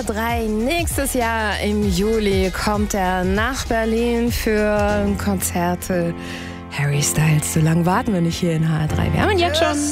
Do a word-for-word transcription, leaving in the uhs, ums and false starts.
H drei. Nächstes Jahr im Juli kommt er nach Berlin für Konzerte. Harry Styles, so lange warten wir nicht hier in H drei. Wir haben ihn jetzt schon.